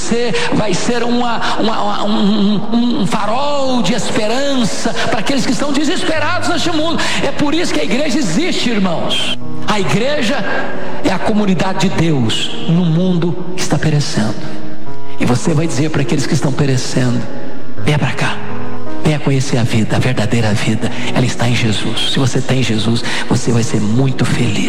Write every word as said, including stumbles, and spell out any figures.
você vai ser uma, uma, uma, um, um farol de esperança para aqueles que estão desesperados neste mundo. É por isso que a igreja existe, irmãos. A igreja é a comunidade de Deus no mundo que está perecendo. E você vai dizer para aqueles que estão perecendo: venha para cá, venha conhecer a vida, a verdadeira vida. Ela está em Jesus. Se você tem Jesus, você vai ser muito feliz.